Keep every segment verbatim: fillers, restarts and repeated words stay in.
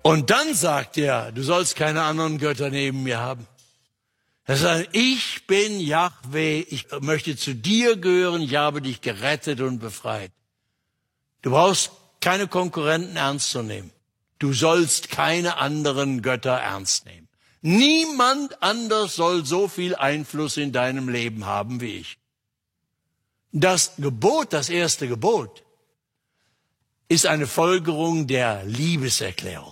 Und dann sagt er, du sollst keine anderen Götter neben mir haben. Er sagt, ich bin Jahwe, ich möchte zu dir gehören, ich habe dich gerettet und befreit. Du brauchst keine Konkurrenten ernst zu nehmen. Du sollst keine anderen Götter ernst nehmen. Niemand anders soll so viel Einfluss in deinem Leben haben wie ich. Das Gebot, das erste Gebot, ist eine Folgerung der Liebeserklärung.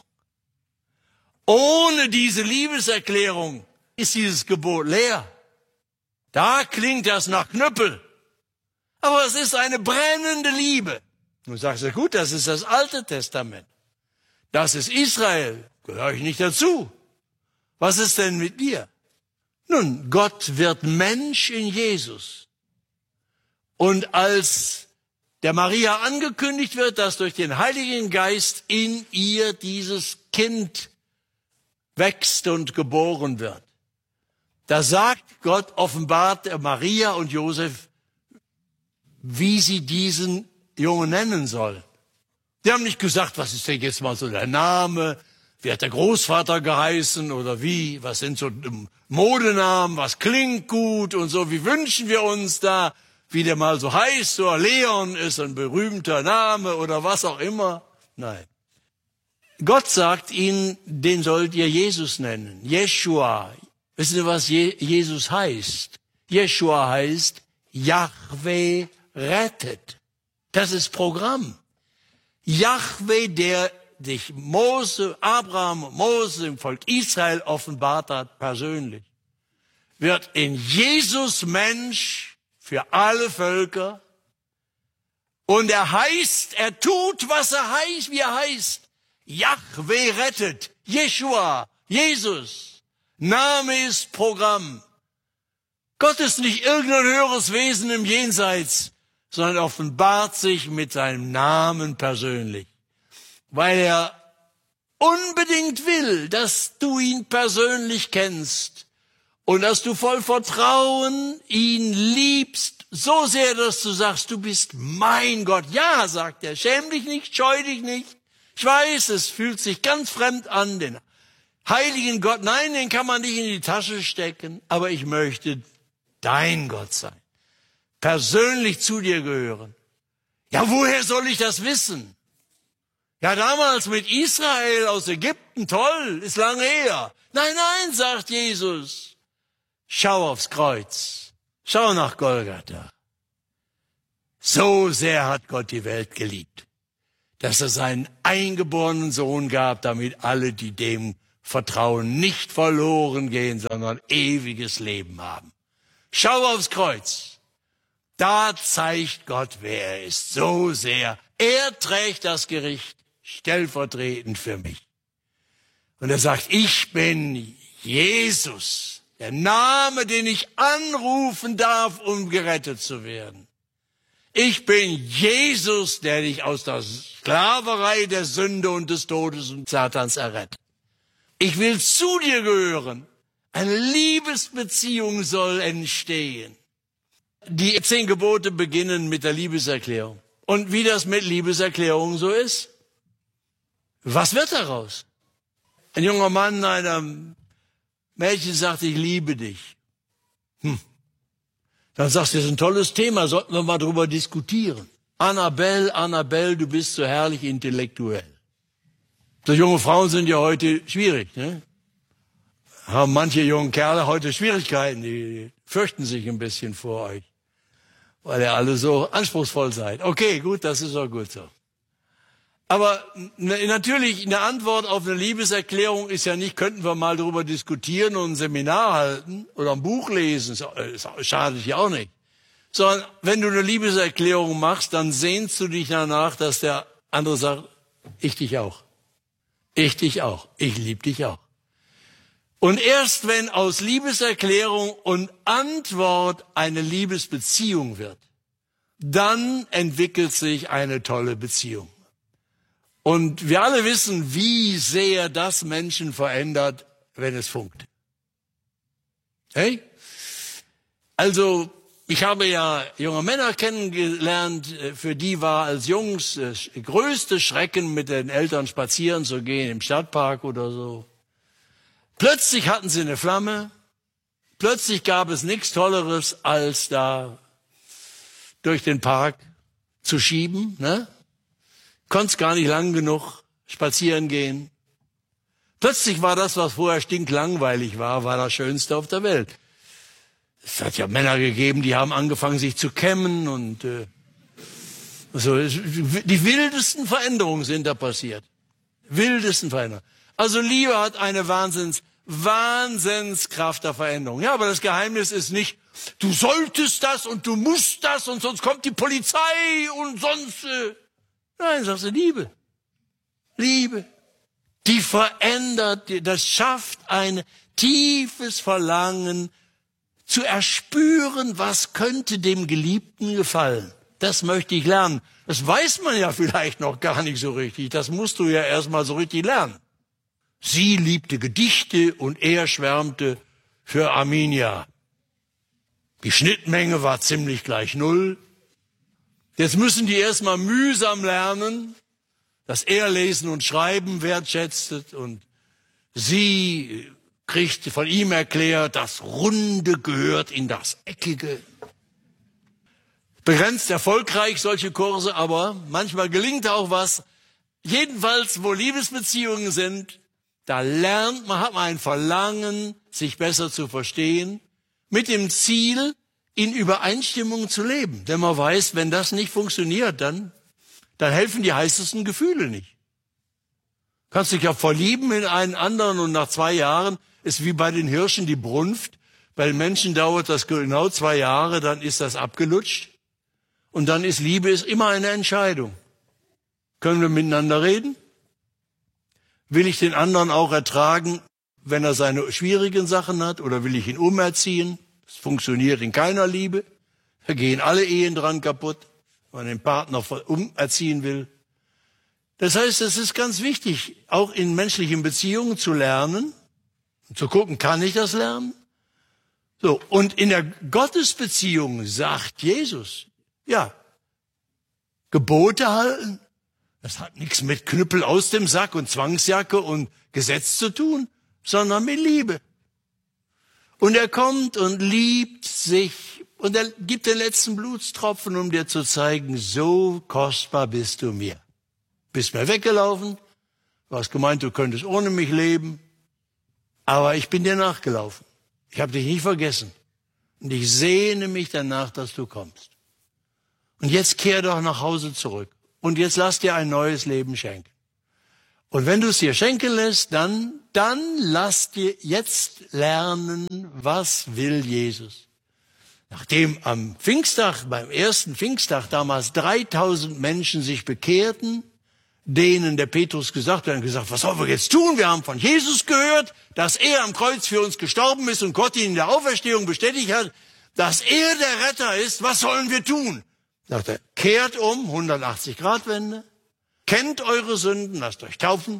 Ohne diese Liebeserklärung ist dieses Gebot leer. Da klingt das nach Knüppel. Aber es ist eine brennende Liebe. Du sagst, ja gut, das ist das Alte Testament. Das ist Israel. Gehöre ich nicht dazu. Was ist denn mit dir? Nun, Gott wird Mensch in Jesus. Und als der Maria angekündigt wird, dass durch den Heiligen Geist in ihr dieses Kind wächst und geboren wird, da sagt Gott, offenbart er Maria und Josef, wie sie diesen Jungen nennen sollen. Die haben nicht gesagt, was ist denn jetzt mal so der Name, wie hat der Großvater geheißen oder wie, was sind so Modenamen, was klingt gut und so, wie wünschen wir uns da, wie der mal so heißt, so Leon ist ein berühmter Name oder was auch immer. Nein. Gott sagt ihnen, den sollt ihr Jesus nennen, Jeschua. Wissen Sie, was Je- Jesus heißt? Jeschua heißt, Jahwe rettet. Das ist Programm. Jahwe, der dich Mose, Abraham, Mose, im Volk Israel offenbart hat, persönlich, wird in Jesus Mensch für alle Völker. Und er heißt, er tut, was er heißt, wie er heißt. Jahwe rettet, Jeschua, Jesus. Name ist Programm. Gott ist nicht irgendein höheres Wesen im Jenseits, sondern offenbart sich mit seinem Namen persönlich, weil er unbedingt will, dass du ihn persönlich kennst und dass du voll Vertrauen ihn liebst, so sehr, dass du sagst, du bist mein Gott. Ja, sagt er, schäm dich nicht, scheu dich nicht. Ich weiß, es fühlt sich ganz fremd an, den heiligen Gott, nein, den kann man nicht in die Tasche stecken, aber ich möchte dein Gott sein, persönlich zu dir gehören. Ja, woher soll ich das wissen? Ja, damals mit Israel aus Ägypten, toll, ist lange her. Nein, nein, sagt Jesus, schau aufs Kreuz, schau nach Golgatha. So sehr hat Gott die Welt geliebt, dass er seinen eingeborenen Sohn gab, damit alle, die dem vertrauen, nicht verloren gehen, sondern ewiges Leben haben. Schau aufs Kreuz. Da zeigt Gott, wer er ist. So sehr. Er trägt das Gericht stellvertretend für mich. Und er sagt, ich bin Jesus, der Name, den ich anrufen darf, um gerettet zu werden. Ich bin Jesus, der dich aus der Sklaverei der Sünde und des Todes und Satans errettet. Ich will zu dir gehören. Eine Liebesbeziehung soll entstehen. Die zehn Gebote beginnen mit der Liebeserklärung. Und wie das mit Liebeserklärungen so ist, was wird daraus? Ein junger Mann einem Mädchen sagt, ich liebe dich. Hm. Dann sagst du, das ist ein tolles Thema, sollten wir mal drüber diskutieren. Annabelle, Annabelle, du bist so herrlich intellektuell. So junge Frauen sind ja heute schwierig, ne? Haben manche jungen Kerle heute Schwierigkeiten, die fürchten sich ein bisschen vor euch, weil ihr alle so anspruchsvoll seid. Okay, gut, das ist auch gut so. Aber natürlich, eine Antwort auf eine Liebeserklärung ist ja nicht, könnten wir mal darüber diskutieren und ein Seminar halten oder ein Buch lesen, das schadet ja auch nicht. Sondern wenn du eine Liebeserklärung machst, dann sehnst du dich danach, dass der andere sagt, ich dich auch. Ich dich auch. Ich liebe dich auch. Und erst wenn aus Liebeserklärung und Antwort eine Liebesbeziehung wird, dann entwickelt sich eine tolle Beziehung. Und wir alle wissen, wie sehr das Menschen verändert, wenn es funkt. Hey? Also, ich habe ja junge Männer kennengelernt, für die war als Jungs das größte Schrecken, mit den Eltern spazieren zu gehen im Stadtpark oder so. Plötzlich hatten sie eine Flamme, plötzlich gab es nichts Tolleres, als da durch den Park zu schieben, ne? Konntest gar nicht lang genug spazieren gehen. Plötzlich war das, was vorher stinklangweilig war, war das Schönste auf der Welt. Es hat ja Männer gegeben, die haben angefangen, sich zu kämmen und äh, so. Die wildesten Veränderungen sind da passiert. Wildesten Veränderungen. Also Liebe hat eine Wahnsinns, Wahnsinnskraft der Veränderung. Ja, aber das Geheimnis ist nicht, du solltest das und du musst das und sonst kommt die Polizei und sonst... Äh, nein, sagst du, Liebe. Liebe. Die verändert, das schafft ein tiefes Verlangen, zu erspüren, was könnte dem Geliebten gefallen. Das möchte ich lernen. Das weiß man ja vielleicht noch gar nicht so richtig. Das musst du ja erst mal so richtig lernen. Sie liebte Gedichte und er schwärmte für Arminia. Die Schnittmenge war ziemlich gleich null. Jetzt müssen die erst mal mühsam lernen, dass er Lesen und Schreiben wertschätzte und sie kriegt von ihm erklärt, das Runde gehört in das Eckige. Begrenzt erfolgreich solche Kurse, aber manchmal gelingt auch was. Jedenfalls, wo Liebesbeziehungen sind, da lernt man, hat man ein Verlangen, sich besser zu verstehen, mit dem Ziel, in Übereinstimmung zu leben. Denn man weiß, wenn das nicht funktioniert, dann, dann helfen die heißesten Gefühle nicht. Kannst dich ja verlieben in einen anderen und nach zwei Jahren ist wie bei den Hirschen die Brunft. Bei den Menschen dauert das genau zwei Jahre, dann ist das abgelutscht. Und dann ist Liebe ist immer eine Entscheidung. Können wir miteinander reden? Will ich den anderen auch ertragen, wenn er seine schwierigen Sachen hat? Oder will ich ihn umerziehen? Das funktioniert in keiner Liebe. Da gehen alle Ehen dran kaputt, wenn man den Partner umerziehen will. Das heißt, es ist ganz wichtig, auch in menschlichen Beziehungen zu lernen, zu gucken, kann ich das lernen? So, und in der Gottesbeziehung sagt Jesus, ja, Gebote halten, das hat nichts mit Knüppel aus dem Sack und Zwangsjacke und Gesetz zu tun, sondern mit Liebe. Und er kommt und liebt sich und er gibt den letzten Blutstropfen, um dir zu zeigen, so kostbar bist du mir. Bist mir weggelaufen, du hast gemeint, du könntest ohne mich leben, aber ich bin dir nachgelaufen. Ich habe dich nicht vergessen. Und ich sehne mich danach, dass du kommst. Und jetzt kehr doch nach Hause zurück. Und jetzt lass dir ein neues Leben schenken. Und wenn du es dir schenken lässt, dann, dann lass dir jetzt lernen, was will Jesus. Nachdem am Pfingsttag, beim ersten Pfingsttag damals dreitausend Menschen sich bekehrten, denen der Petrus gesagt hat, gesagt, was sollen wir jetzt tun? Wir haben von Jesus gehört, dass er am Kreuz für uns gestorben ist und Gott ihn in der Auferstehung bestätigt hat, dass er der Retter ist. Was sollen wir tun? Sagt er, kehrt um, hundertachtzig Grad Wende, kennt eure Sünden, lasst euch taufen,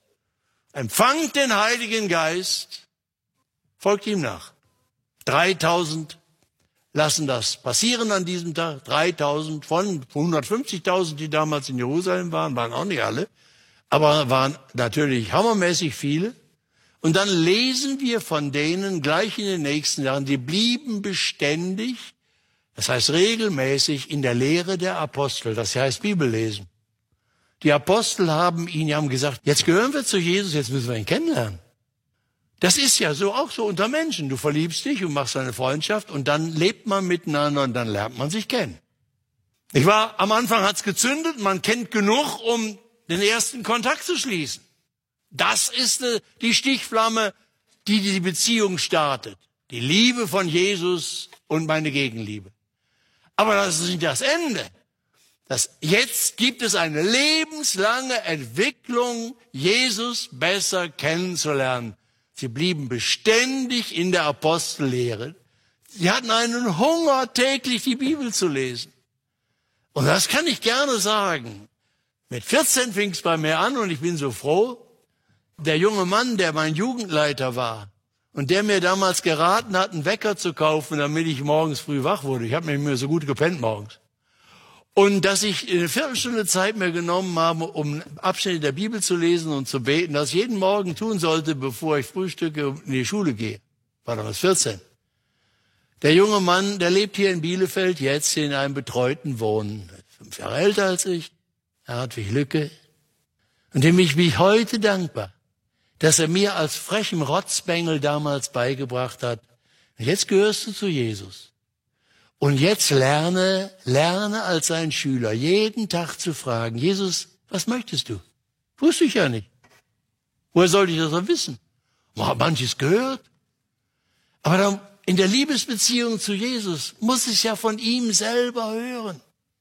empfangt den Heiligen Geist, folgt ihm nach. dreitausend lassen das passieren an diesem Tag. dreitausend von hundertfünfzigtausend, die damals in Jerusalem waren, waren auch nicht alle, aber waren natürlich hammermäßig viele. Und dann lesen wir von denen gleich in den nächsten Jahren, die blieben beständig, das heißt regelmäßig in der Lehre der Apostel, das heißt Bibellesen. Die Apostel haben ihn, die haben gesagt, jetzt gehören wir zu Jesus, jetzt müssen wir ihn kennenlernen. Das ist ja so auch so unter Menschen. Du verliebst dich und machst eine Freundschaft und dann lebt man miteinander und dann lernt man sich kennen. Ich war, am Anfang hat's gezündet, man kennt genug, um den ersten Kontakt zu schließen. Das ist die Stichflamme, die die Beziehung startet. Die Liebe von Jesus und meine Gegenliebe. Aber das ist nicht das Ende. Das, jetzt gibt es eine lebenslange Entwicklung, Jesus besser kennenzulernen. Sie blieben beständig in der Apostellehre. Sie hatten einen Hunger, täglich die Bibel zu lesen. Und das kann ich gerne sagen. Mit vierzehn fing es bei mir an und ich bin so froh. Der junge Mann, der mein Jugendleiter war Und der mir damals geraten hat, einen Wecker zu kaufen, damit ich morgens früh wach wurde. Ich habe nämlich mir so gut gepennt morgens. Und dass ich eine Viertelstunde Zeit mir genommen habe, um Abschnitte der Bibel zu lesen und zu beten, das ich jeden Morgen tun sollte, bevor ich frühstücke und in die Schule gehe. War damals vierzehn. Der junge Mann, der lebt hier in Bielefeld jetzt in einem betreuten Wohnen. Fünf Jahre älter als ich. Hartwig Lücke. Und dem ich mich heute dankbar, dass er mir als frechem Rotzbengel damals beigebracht hat. Jetzt gehörst du zu Jesus. Und jetzt lerne, lerne als ein Schüler, jeden Tag zu fragen, Jesus, was möchtest du? Wusste ich ja nicht. Woher sollte ich das doch wissen? Man hat manches gehört. Aber dann in der Liebesbeziehung zu Jesus muss ich ja von ihm selber hören.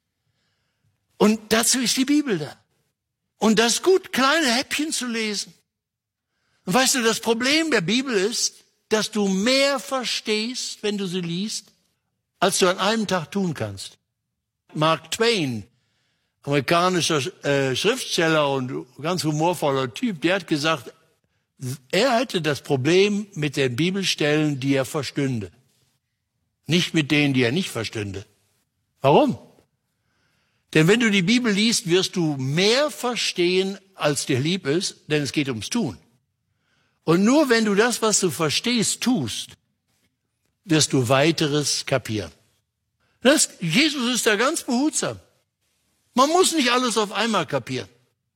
Und dazu ist die Bibel da. Und das ist gut, kleine Häppchen zu lesen. Und weißt du, das Problem der Bibel ist, dass du mehr verstehst, wenn du sie liest, als du an einem Tag tun kannst. Mark Twain, amerikanischer äh, Schriftsteller und ganz humorvoller Typ, der hat gesagt, er hätte das Problem mit den Bibelstellen, die er verstünde. Nicht mit denen, die er nicht verstünde. Warum? Denn wenn du die Bibel liest, wirst du mehr verstehen, als dir lieb ist, denn es geht ums Tun. Und nur wenn du das, was du verstehst, tust, wirst du weiteres kapieren. Das, Jesus ist da ganz behutsam. Man muss nicht alles auf einmal kapieren.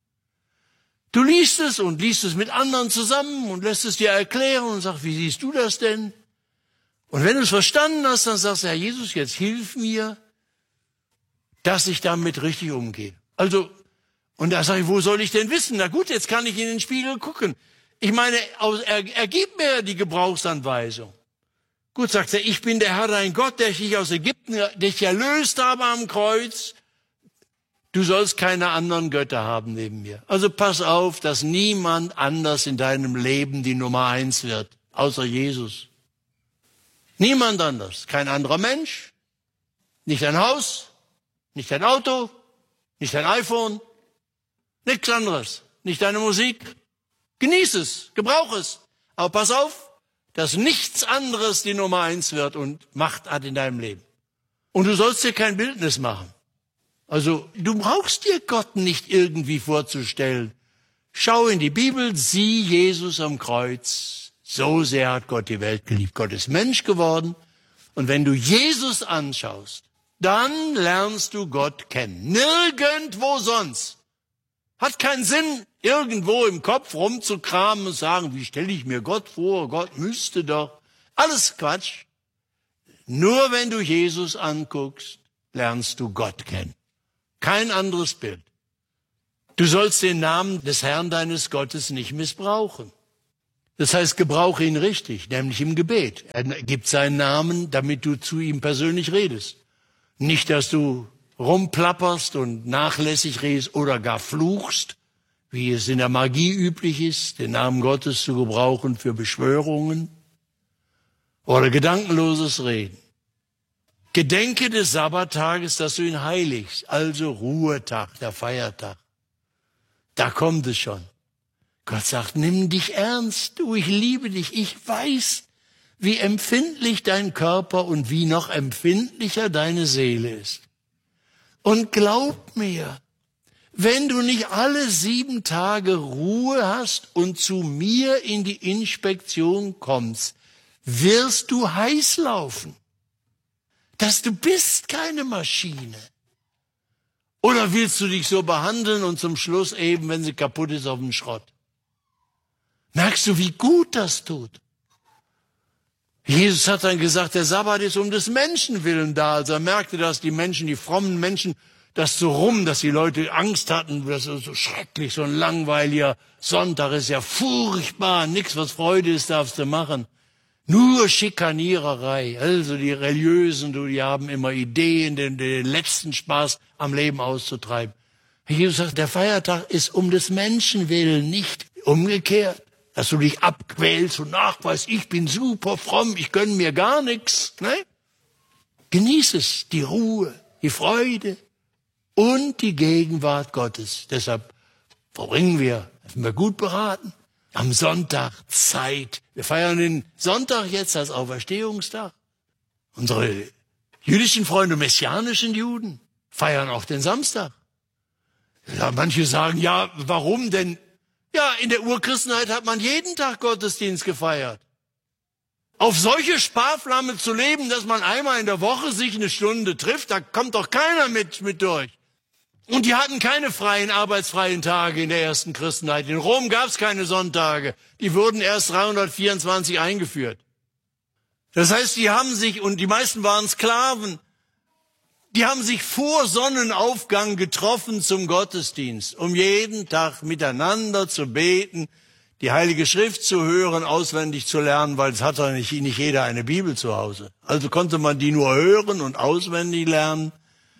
Du liest es und liest es mit anderen zusammen und lässt es dir erklären und sagst, wie siehst du das denn? Und wenn du es verstanden hast, dann sagst du, Herr Jesus, jetzt hilf mir, dass ich damit richtig umgehe. Also, und da sage ich, wo soll ich denn wissen? Na gut, jetzt kann ich in den Spiegel gucken. Ich meine, er, er gibt mir die Gebrauchsanweisung. Gut, sagt er, ich bin der Herr, dein Gott, der dich aus Ägypten, dich erlöst habe am Kreuz. Du sollst keine anderen Götter haben neben mir. Also pass auf, dass niemand anders in deinem Leben die Nummer eins wird, außer Jesus. Niemand anders. Kein anderer Mensch, nicht dein Haus, nicht dein Auto, nicht dein iPhone, nichts anderes, nicht deine Musik. Genieß es, gebrauch es. Aber pass auf, dass nichts anderes die Nummer eins wird und Macht hat in deinem Leben. Und du sollst dir kein Bildnis machen. Also du brauchst dir Gott nicht irgendwie vorzustellen. Schau in die Bibel, sieh Jesus am Kreuz. So sehr hat Gott die Welt geliebt. Gott ist Mensch geworden. Und wenn du Jesus anschaust, dann lernst du Gott kennen. Nirgendwo sonst. Hat keinen Sinn, irgendwo im Kopf rumzukramen und sagen, wie stelle ich mir Gott vor? Gott müsste doch. Alles Quatsch. Nur wenn du Jesus anguckst, lernst du Gott kennen. Kein anderes Bild. Du sollst den Namen des Herrn deines Gottes nicht missbrauchen. Das heißt, gebrauche ihn richtig, nämlich im Gebet. Er gibt seinen Namen, damit du zu ihm persönlich redest. Nicht, dass du rumplapperst und nachlässig redest oder gar fluchst, wie es in der Magie üblich ist, den Namen Gottes zu gebrauchen für Beschwörungen oder gedankenloses Reden. Gedenke des Sabbattages, dass du ihn heiligst, also Ruhetag, der Feiertag. Da kommt es schon. Gott sagt, nimm dich ernst, du, ich liebe dich, ich weiß, wie empfindlich dein Körper und wie noch empfindlicher deine Seele ist. Und glaub mir, wenn du nicht alle sieben Tage Ruhe hast und zu mir in die Inspektion kommst, wirst du heiß laufen. Dass du bist keine Maschine. Oder willst du dich so behandeln und zum Schluss eben, wenn sie kaputt ist, auf den Schrott? Merkst du, wie gut das tut? Jesus hat dann gesagt, der Sabbat ist um des Menschen willen da. Also er merkte, dass die Menschen, die frommen Menschen, das so rum, dass die Leute Angst hatten, das ist so schrecklich, so ein langweiliger Sonntag ist ja furchtbar, nichts, was Freude ist, darfst du machen. Nur Schikaniererei. Also die Religiösen, die haben immer Ideen, den, den letzten Spaß am Leben auszutreiben. Jesus sagt, der Feiertag ist um des Menschen willen, nicht umgekehrt. Dass du dich abquälst und nachweist, ich bin super fromm, ich gönne mir gar nichts. Ne? Genieß es, die Ruhe, die Freude und die Gegenwart Gottes. Deshalb verbringen wir, sind wir gut beraten, am Sonntag Zeit. Wir feiern den Sonntag jetzt als Auferstehungstag. Unsere jüdischen Freunde, messianischen Juden, feiern auch den Samstag. Ja, manche sagen, ja, warum denn? Ja, in der Urchristenheit hat man jeden Tag Gottesdienst gefeiert. Auf solche Sparflamme zu leben, dass man einmal in der Woche sich eine Stunde trifft, da kommt doch keiner mit, mit durch. Und die hatten keine freien, arbeitsfreien Tage in der ersten Christenheit. In Rom gab es keine Sonntage. Die wurden erst dreihundertvierundzwanzig eingeführt. Das heißt, die haben sich, und die meisten waren Sklaven, die haben sich vor Sonnenaufgang getroffen zum Gottesdienst, um jeden Tag miteinander zu beten, die Heilige Schrift zu hören, auswendig zu lernen, weil es hat ja nicht, nicht jeder eine Bibel zu Hause. Also konnte man die nur hören und auswendig lernen.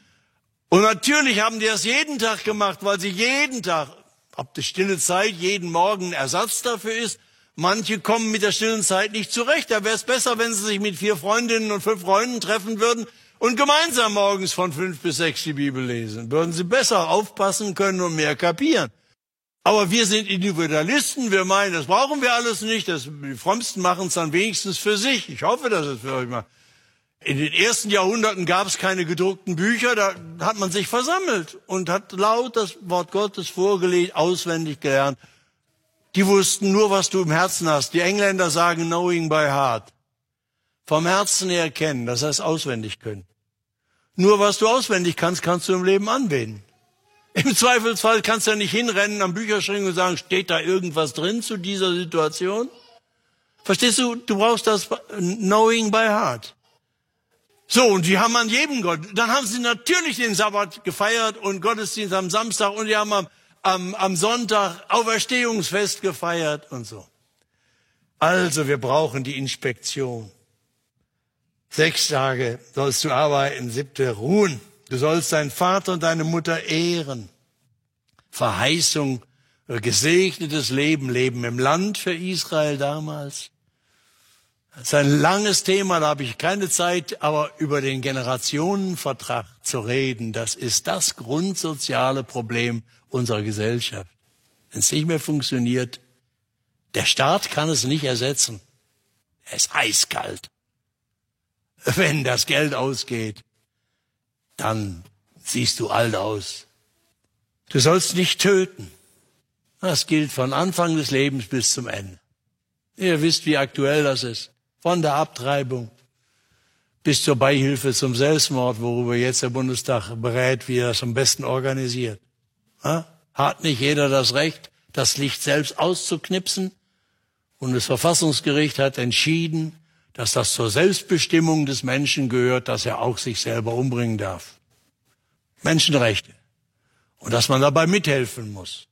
Und natürlich haben die das jeden Tag gemacht, weil sie jeden Tag, ob die stille Zeit jeden Morgen ein Ersatz dafür ist. Manche kommen mit der stillen Zeit nicht zurecht. Da wäre es besser, wenn sie sich mit vier Freundinnen und fünf Freunden treffen würden und gemeinsam morgens von fünf bis sechs die Bibel lesen. Würden sie besser aufpassen können und mehr kapieren. Aber wir sind Individualisten, wir meinen, das brauchen wir alles nicht. Das, die Frommsten machen es dann wenigstens für sich. Ich hoffe, dass es für euch mal. In den ersten Jahrhunderten gab es keine gedruckten Bücher, da hat man sich versammelt und hat laut das Wort Gottes vorgelegt, auswendig gelernt. Die wussten nur, was du im Herzen hast. Die Engländer sagen knowing by heart. Vom Herzen her kennen, das heißt auswendig können. Nur was du auswendig kannst, kannst du im Leben anwenden. Im Zweifelsfall kannst du ja nicht hinrennen am Bücherschrank und sagen, steht da irgendwas drin zu dieser Situation? Verstehst du? Du brauchst das knowing by heart. So, und die haben an jedem Gott, dann haben sie natürlich den Sabbat gefeiert und Gottesdienst am Samstag und die haben am, am, am Sonntag Auferstehungsfest gefeiert und so. Also, wir brauchen die Inspektion. Sechs Tage sollst du arbeiten, siebte ruhen. Du sollst deinen Vater und deine Mutter ehren. Verheißung, gesegnetes Leben, Leben im Land für Israel damals. Das ist ein langes Thema, da habe ich keine Zeit, aber über den Generationenvertrag zu reden, das ist das grundsoziale Problem unserer Gesellschaft. Wenn es nicht mehr funktioniert, der Staat kann es nicht ersetzen. Er ist eiskalt. Wenn das Geld ausgeht, dann siehst du alt aus. Du sollst nicht töten. Das gilt von Anfang des Lebens bis zum Ende. Ihr wisst, wie aktuell das ist. Von der Abtreibung bis zur Beihilfe zum Selbstmord, worüber jetzt der Bundestag berät, wie er das am besten organisiert. Hat nicht jeder das Recht, das Licht selbst auszuknipsen? Und das Verfassungsgericht hat entschieden, dass das zur Selbstbestimmung des Menschen gehört, dass er auch sich selber umbringen darf. Menschenrechte. Und dass man dabei mithelfen muss.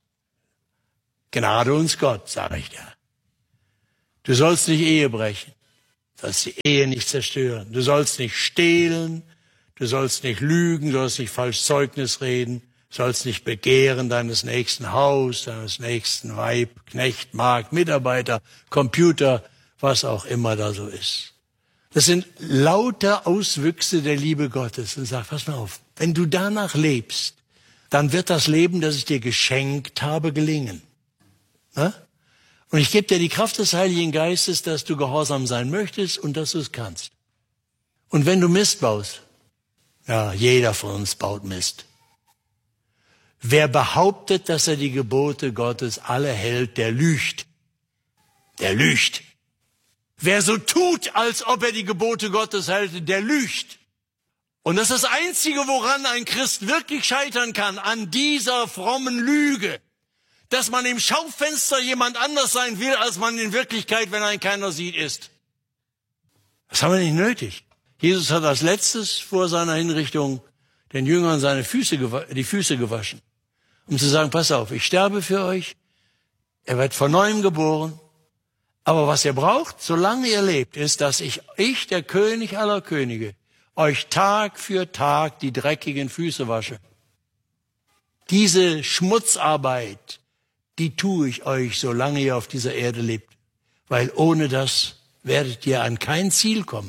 Gnade uns Gott, sage ich dir. Du sollst nicht Ehe brechen. Du sollst die Ehe nicht zerstören. Du sollst nicht stehlen. Du sollst nicht lügen. Du sollst nicht falsch Zeugnis reden. Du sollst nicht begehren deines nächsten Haus, deines nächsten Weib, Knecht, Magd, Mitarbeiter, Computer, was auch immer da so ist. Das sind lauter Auswüchse der Liebe Gottes. Und sag, pass mal auf, wenn du danach lebst, dann wird das Leben, das ich dir geschenkt habe, gelingen. Na? Und ich gebe dir die Kraft des Heiligen Geistes, dass du gehorsam sein möchtest und dass du es kannst. Und wenn du Mist baust, ja, jeder von uns baut Mist. Wer behauptet, dass er die Gebote Gottes alle hält, der lügt. Der lügt. Wer so tut, als ob er die Gebote Gottes hält, der lügt. Und das ist das Einzige, woran ein Christ wirklich scheitern kann, an dieser frommen Lüge. Dass man im Schaufenster jemand anders sein will, als man in Wirklichkeit, wenn einen keiner sieht, ist. Das haben wir nicht nötig. Jesus hat als letztes vor seiner Hinrichtung den Jüngern seine Füße, die Füße gewaschen. Um zu sagen, pass auf, ich sterbe für euch. Er wird von neuem geboren. Aber was ihr braucht, solange ihr lebt, ist, dass ich, ich, der König aller Könige, euch Tag für Tag die dreckigen Füße wasche. Diese Schmutzarbeit, die tue ich euch, solange ihr auf dieser Erde lebt. Weil ohne das werdet ihr an kein Ziel kommen.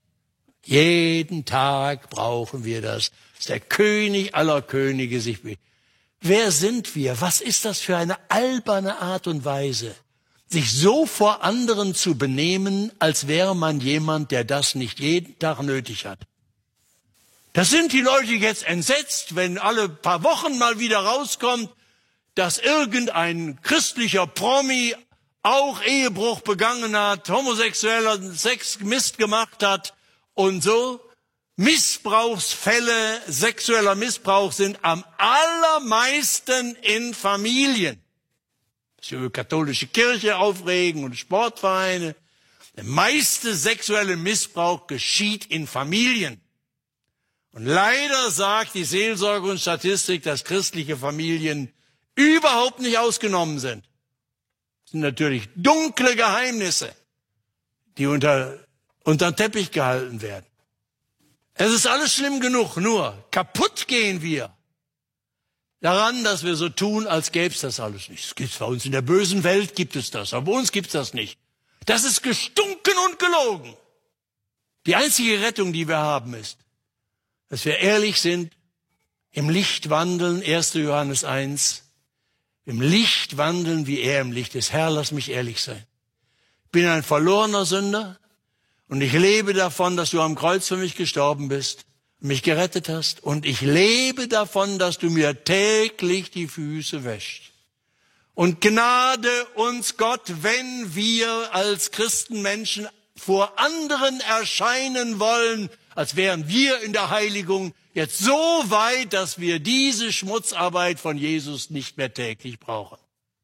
Jeden Tag brauchen wir das, dass der König aller Könige sich will. Wer sind wir? Was ist das für eine alberne Art und Weise, sich so vor anderen zu benehmen, als wäre man jemand, der das nicht jeden Tag nötig hat. Das sind die Leute jetzt entsetzt, wenn alle paar Wochen mal wieder rauskommt, dass irgendein christlicher Promi auch Ehebruch begangen hat, homosexueller Sex Mist gemacht hat und so. Missbrauchsfälle, sexueller Missbrauch sind am allermeisten in Familien. Dass wir über katholische Kirche aufregen und Sportvereine. Der meiste sexuelle Missbrauch geschieht in Familien. Und leider sagt die Seelsorge und Statistik, dass christliche Familien überhaupt nicht ausgenommen sind. Das sind natürlich dunkle Geheimnisse, die unter, unter den Teppich gehalten werden. Es ist alles schlimm genug, nur kaputt gehen wir daran, dass wir so tun, als gäbe es das alles nicht. Es gibt's bei uns in der bösen Welt, gibt es das, aber bei uns gibt es das nicht. Das ist gestunken und gelogen. Die einzige Rettung, die wir haben, ist, dass wir ehrlich sind, im Licht wandeln, erster Johannes eins, im Licht wandeln, wie er im Licht ist. Herr, lass mich ehrlich sein. Ich bin ein verlorener Sünder und ich lebe davon, dass du am Kreuz für mich gestorben bist, mich gerettet hast, und ich lebe davon, dass du mir täglich die Füße wäschst. Und gnade uns Gott, wenn wir als Christenmenschen vor anderen erscheinen wollen, als wären wir in der Heiligung jetzt so weit, dass wir diese Schmutzarbeit von Jesus nicht mehr täglich brauchen.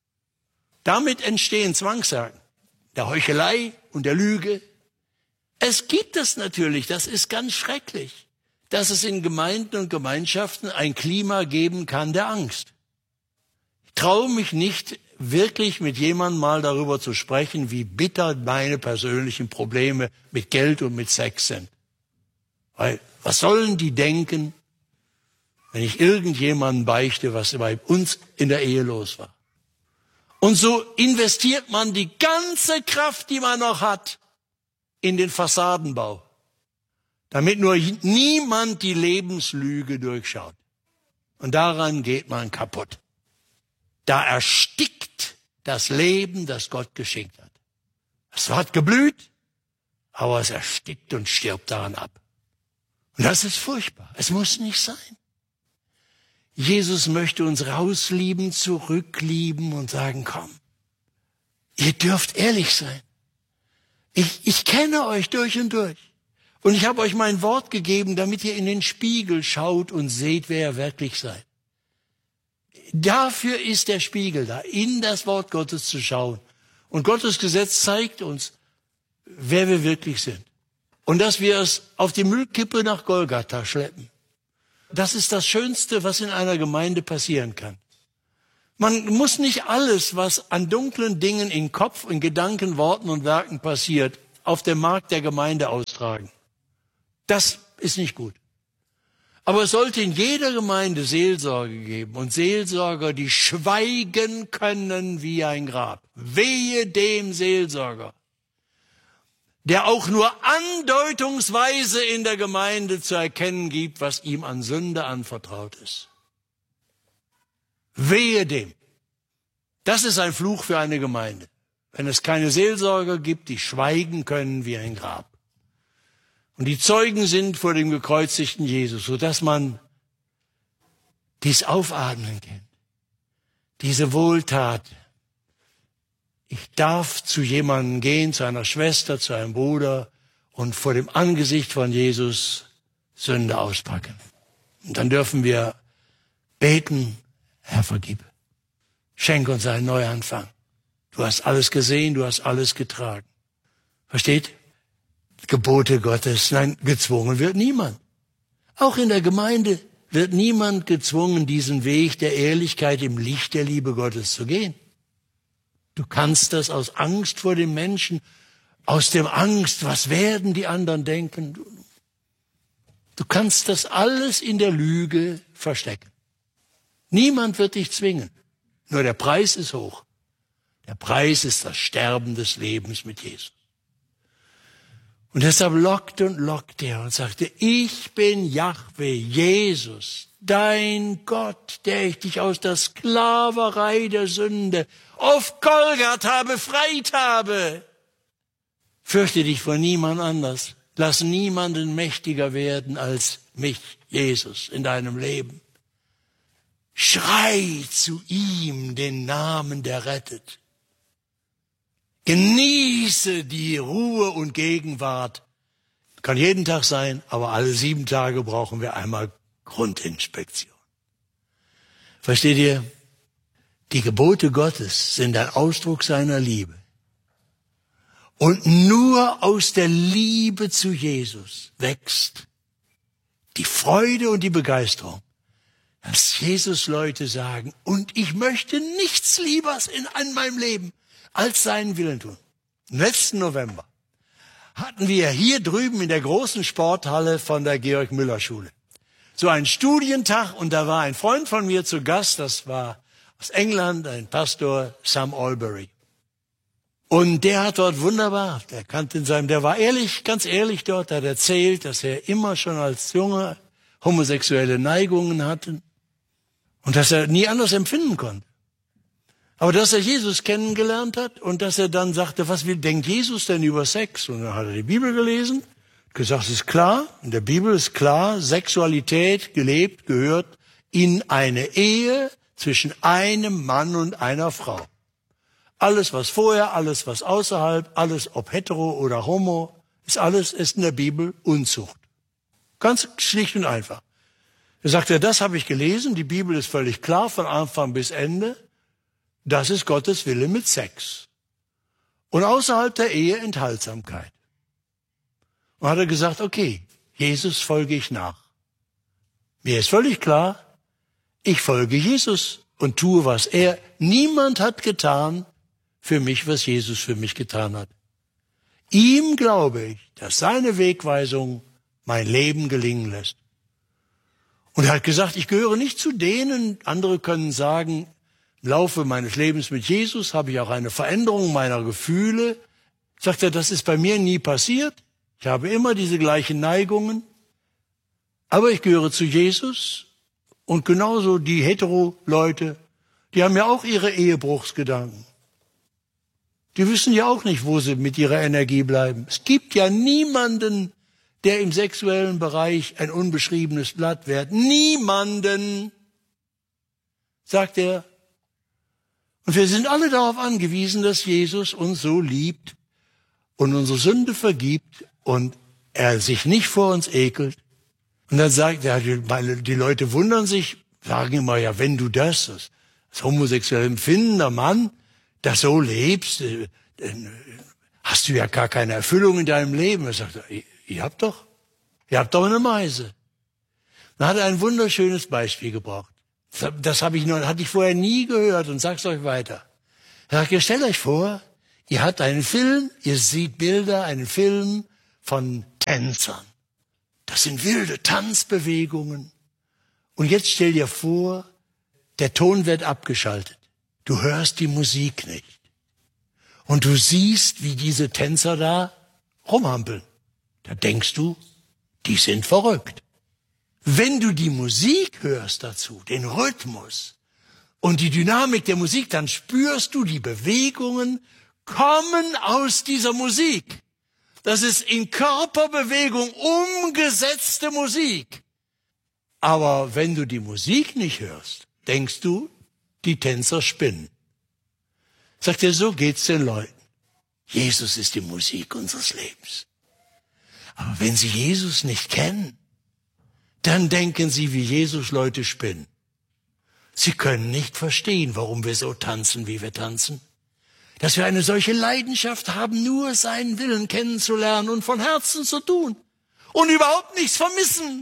Damit entstehen Zwangssagen, der Heuchelei und der Lüge. Es gibt es natürlich, das ist ganz schrecklich, dass es in Gemeinden und Gemeinschaften ein Klima geben kann der Angst. Ich traue mich nicht, wirklich mit jemandem mal darüber zu sprechen, wie bitter meine persönlichen Probleme mit Geld und mit Sex sind. Weil, was sollen die denken, wenn ich irgendjemandem beichte, was bei uns in der Ehe los war? Und so investiert man die ganze Kraft, die man noch hat, in den Fassadenbau, damit nur niemand die Lebenslüge durchschaut. Und daran geht man kaputt. Da erstickt das Leben, das Gott geschenkt hat. Es hat geblüht, aber es erstickt und stirbt daran ab. Und das ist furchtbar. Es muss nicht sein. Jesus möchte uns rauslieben, zurücklieben und sagen, komm, ihr dürft ehrlich sein. Ich, ich kenne euch durch und durch. Und ich habe euch mein Wort gegeben, damit ihr in den Spiegel schaut und seht, wer ihr wirklich seid. Dafür ist der Spiegel da, in das Wort Gottes zu schauen. Und Gottes Gesetz zeigt uns, wer wir wirklich sind. Und dass wir es auf die Müllkippe nach Golgatha schleppen. Das ist das Schönste, was in einer Gemeinde passieren kann. Man muss nicht alles, was an dunklen Dingen in Kopf, in Gedanken, Worten und Werken passiert, auf dem Markt der Gemeinde austragen. Das ist nicht gut. Aber es sollte in jeder Gemeinde Seelsorge geben und Seelsorger, die schweigen können wie ein Grab. Wehe dem Seelsorger, der auch nur andeutungsweise in der Gemeinde zu erkennen gibt, was ihm an Sünde anvertraut ist. Wehe dem. Das ist ein Fluch für eine Gemeinde, wenn es keine Seelsorger gibt, die schweigen können wie ein Grab. Und die Zeugen sind vor dem gekreuzigten Jesus, sodass man dies Aufatmen kennt, diese Wohltat. Ich darf zu jemandem gehen, zu einer Schwester, zu einem Bruder und vor dem Angesicht von Jesus Sünde auspacken. Und dann dürfen wir beten, Herr, vergib. Schenk uns einen Neuanfang. Du hast alles gesehen, du hast alles getragen. Versteht? Gebote Gottes, nein, gezwungen wird niemand. Auch in der Gemeinde wird niemand gezwungen, diesen Weg der Ehrlichkeit im Licht der Liebe Gottes zu gehen. Du kannst das aus Angst vor dem Menschen, aus dem Angst, was werden die anderen denken. Du kannst das alles in der Lüge verstecken. Niemand wird dich zwingen. Nur der Preis ist hoch. Der Preis ist das Sterben des Lebens mit Jesus. Und deshalb lockt und lockt er und sagte, ich bin Jahwe, Jesus, dein Gott, der ich dich aus der Sklaverei der Sünde auf Golgatha befreit habe. Fürchte dich vor niemand anders. Lass niemanden mächtiger werden als mich, Jesus, in deinem Leben. Schrei zu ihm den Namen, der rettet. Genieße die Ruhe und Gegenwart. Kann jeden Tag sein, aber alle sieben Tage brauchen wir einmal Grundinspektion. Versteht ihr? Die Gebote Gottes sind ein Ausdruck seiner Liebe. Und nur aus der Liebe zu Jesus wächst die Freude und die Begeisterung, dass Jesus Leute sagen, und ich möchte nichts Liebers in, in meinem Leben als seinen Willen tun. Letzten November hatten wir hier drüben in der großen Sporthalle von der Georg-Müller-Schule so einen Studientag, und da war ein Freund von mir zu Gast, das war aus England, ein Pastor, Sam Albury. Und der hat dort wunderbar, der kannte in seinem, der war ehrlich, ganz ehrlich dort, hat erzählt, dass er immer schon als Junge homosexuelle Neigungen hatte und dass er nie anders empfinden konnte. Aber dass er Jesus kennengelernt hat und dass er dann sagte, was will, denkt Jesus denn über Sex? Und dann hat er die Bibel gelesen, gesagt, es ist klar, in der Bibel ist klar, Sexualität gelebt gehört in eine Ehe zwischen einem Mann und einer Frau. Alles, was vorher, alles, was außerhalb, alles, ob hetero oder homo, ist alles, ist in der Bibel Unzucht. Ganz schlicht und einfach. Er sagte, das habe ich gelesen, die Bibel ist völlig klar, von Anfang bis Ende. Das ist Gottes Wille mit Sex. Und außerhalb der Ehe Enthaltsamkeit. Und hat er gesagt, okay, Jesus folge ich nach. Mir ist völlig klar, ich folge Jesus und tue, was er. Niemand hat getan für mich, was Jesus für mich getan hat. Ihm glaube ich, dass seine Wegweisung mein Leben gelingen lässt. Und er hat gesagt, ich gehöre nicht zu denen, andere können sagen, im Laufe meines Lebens mit Jesus habe ich auch eine Veränderung meiner Gefühle. Sagt er, das ist bei mir nie passiert. Ich habe immer diese gleichen Neigungen. Aber ich gehöre zu Jesus. Und genauso die Hetero-Leute, die haben ja auch ihre Ehebruchsgedanken. Die wissen ja auch nicht, wo sie mit ihrer Energie bleiben. Es gibt ja niemanden, der im sexuellen Bereich ein unbeschriebenes Blatt wäre. Niemanden, sagt er. Und wir sind alle darauf angewiesen, dass Jesus uns so liebt und unsere Sünde vergibt und er sich nicht vor uns ekelt. Und dann sagt er, die, die Leute wundern sich, sagen immer, ja, wenn du das, das, das homosexuell empfindender Mann, das so lebst, dann hast du ja gar keine Erfüllung in deinem Leben. Er sagt, ihr, ihr habt doch, ihr habt doch eine Meise. Dann hat er ein wunderschönes Beispiel gebraucht. Das habe ich noch, hatte ich vorher nie gehört und sag's euch weiter. Er sagt, ihr stellt euch vor, ihr habt einen Film, ihr seht Bilder, einen Film von Tänzern. Das sind wilde Tanzbewegungen. Und jetzt stell dir vor, der Ton wird abgeschaltet. Du hörst die Musik nicht. Und du siehst, wie diese Tänzer da rumhampeln. Da denkst du, die sind verrückt. Wenn du die Musik hörst dazu, den Rhythmus und die Dynamik der Musik, dann spürst du, die Bewegungen kommen aus dieser Musik. Das ist in Körperbewegung umgesetzte Musik. Aber wenn du die Musik nicht hörst, denkst du, die Tänzer spinnen. Sagt er, so geht's den Leuten. Jesus ist die Musik unseres Lebens. Aber wenn sie Jesus nicht kennen, dann denken sie, wie Jesus Leute spinnen. Sie können nicht verstehen, warum wir so tanzen, wie wir tanzen. Dass wir eine solche Leidenschaft haben, nur seinen Willen kennenzulernen und von Herzen zu tun. Und überhaupt nichts vermissen.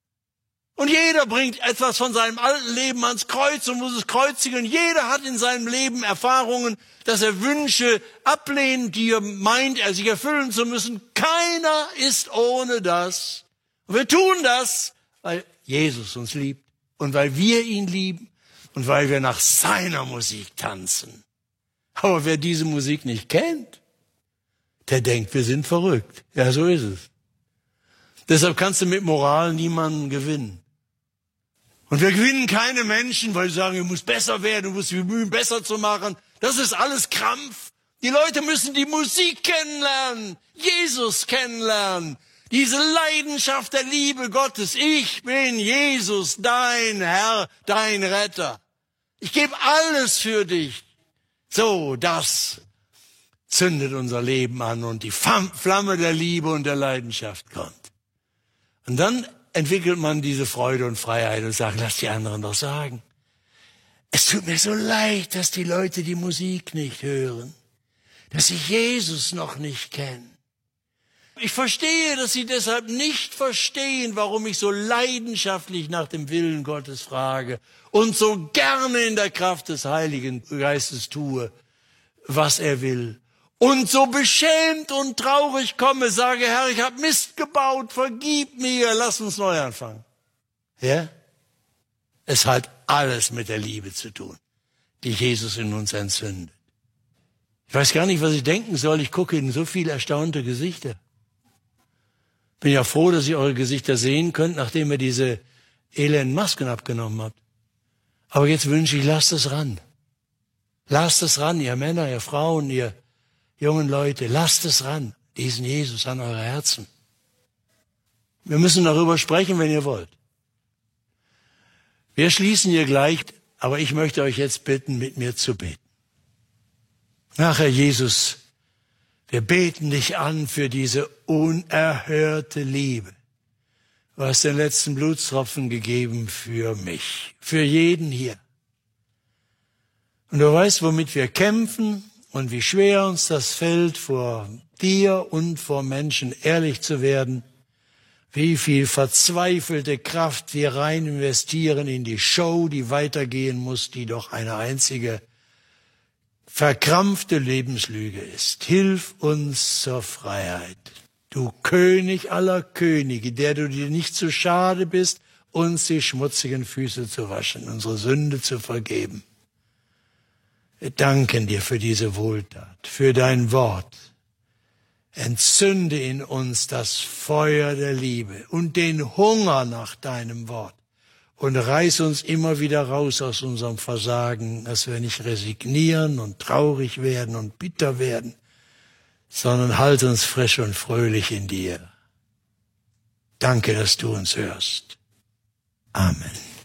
Und jeder bringt etwas von seinem alten Leben ans Kreuz und muss es kreuzigen. Jeder hat in seinem Leben Erfahrungen, dass er Wünsche ablehnt, die er meint, er sich erfüllen zu müssen. Keiner ist ohne das. Und wir tun das, weil Jesus uns liebt und weil wir ihn lieben und weil wir nach seiner Musik tanzen. Aber wer diese Musik nicht kennt, der denkt, wir sind verrückt. Ja, so ist es. Deshalb kannst du mit Moral niemanden gewinnen. Und wir gewinnen keine Menschen, weil sie sagen, du musst besser werden, du musst dich bemühen, besser zu machen. Das ist alles Krampf. Die Leute müssen die Musik kennenlernen, Jesus kennenlernen, diese Leidenschaft der Liebe Gottes. Ich bin Jesus, dein Herr, dein Retter. Ich gebe alles für dich. So, das zündet unser Leben an und die Flamme der Liebe und der Leidenschaft kommt. Und dann entwickelt man diese Freude und Freiheit und sagt, lass die anderen doch sagen. Es tut mir so leid, dass die Leute die Musik nicht hören, dass sie Jesus noch nicht kennen. Ich verstehe, dass sie deshalb nicht verstehen, warum ich so leidenschaftlich nach dem Willen Gottes frage und so gerne in der Kraft des Heiligen Geistes tue, was er will. Und so beschämt und traurig komme, sage, Herr, ich habe Mist gebaut, vergib mir, lass uns neu anfangen. Ja? Es hat alles mit der Liebe zu tun, die Jesus in uns entzündet. Ich weiß gar nicht, was ich denken soll. Ich gucke in so viele erstaunte Gesichter. Bin ja froh, dass ihr eure Gesichter sehen könnt, nachdem ihr diese elenden Masken abgenommen habt. Aber jetzt wünsche ich, lasst es ran. Lasst es ran, ihr Männer, ihr Frauen, ihr jungen Leute. Lasst es ran, diesen Jesus an eure Herzen. Wir müssen darüber sprechen, wenn ihr wollt. Wir schließen hier gleich, aber ich möchte euch jetzt bitten, mit mir zu beten. Ach, Herr Jesus, wir beten dich an für diese unerhörte Liebe. Du hast den letzten Blutstropfen gegeben für mich, für jeden hier. Und du weißt, womit wir kämpfen und wie schwer uns das fällt, vor dir und vor Menschen ehrlich zu werden, wie viel verzweifelte Kraft wir rein investieren in die Show, die weitergehen muss, die doch eine einzige verkrampfte Lebenslüge ist. Hilf uns zur Freiheit. Du König aller Könige, der du dir nicht zu schade bist, uns die schmutzigen Füße zu waschen, unsere Sünde zu vergeben. Wir danken dir für diese Wohltat, für dein Wort. Entzünde in uns das Feuer der Liebe und den Hunger nach deinem Wort. Und reiß uns immer wieder raus aus unserem Versagen, dass wir nicht resignieren und traurig werden und bitter werden, sondern halt uns frisch und fröhlich in dir. Danke, dass du uns hörst. Amen.